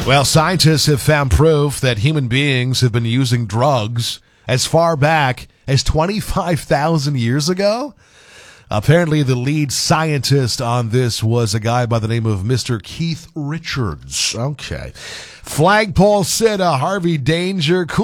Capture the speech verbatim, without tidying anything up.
Well, scientists have found proof that human beings have been using drugs as far back as twenty-five thousand years ago. Apparently, the lead scientist on this was a guy by the name of Mister Keith Richards. Okay. Flagpole said uh, Harvey Danger. Cool.